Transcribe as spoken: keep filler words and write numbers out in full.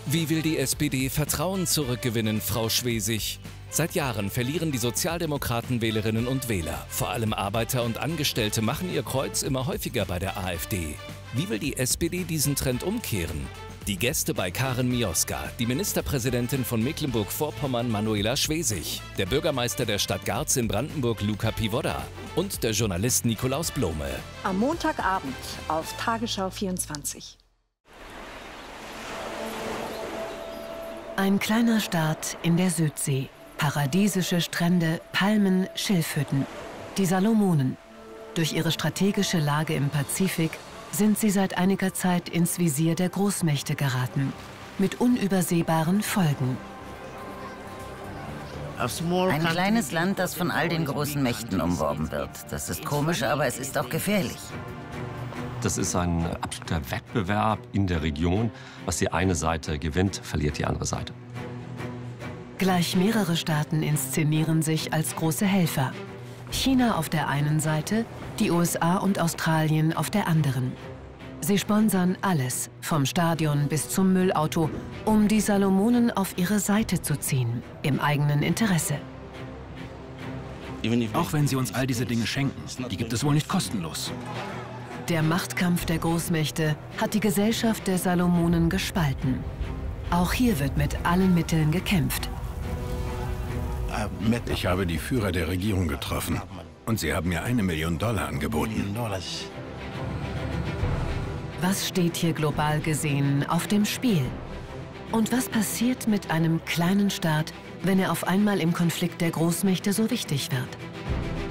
Wie will die S P D Vertrauen zurückgewinnen, Frau Schwesig? Seit Jahren verlieren die Sozialdemokraten Wählerinnen und Wähler. Vor allem Arbeiter und Angestellte machen ihr Kreuz immer häufiger bei der AfD. Wie will die S P D diesen Trend umkehren? Die Gäste bei Karin Mioska, die Ministerpräsidentin von Mecklenburg-Vorpommern Manuela Schwesig, der Bürgermeister der Stadt Garz in Brandenburg Luca Pivoda und der Journalist Nikolaus Blome. Am Montagabend auf Tagesschau vierundzwanzig. Ein kleiner Staat in der Südsee. Paradiesische Strände, Palmen, Schilfhütten. Die Salomonen. Durch ihre strategische Lage im Pazifik sind sie seit einiger Zeit ins Visier der Großmächte geraten. Mit unübersehbaren Folgen. Ein kleines Land, das von all den großen Mächten umworben wird. Das ist komisch, aber es ist auch gefährlich. Das ist ein absoluter Wettbewerb in der Region. Was die eine Seite gewinnt, verliert die andere Seite. Gleich mehrere Staaten inszenieren sich als große Helfer. China auf der einen Seite, die U S A und Australien auf der anderen. Sie sponsern alles, vom Stadion bis zum Müllauto, um die Salomonen auf ihre Seite zu ziehen, im eigenen Interesse. Auch wenn sie uns all diese Dinge schenken, die gibt es wohl nicht kostenlos. Der Machtkampf der Großmächte hat die Gesellschaft der Salomonen gespalten. Auch hier wird mit allen Mitteln gekämpft. Ich habe die Führer der Regierung getroffen und sie haben mir eine Million Dollar angeboten. Was steht hier global gesehen auf dem Spiel? Und was passiert mit einem kleinen Staat, wenn er auf einmal im Konflikt der Großmächte so wichtig wird?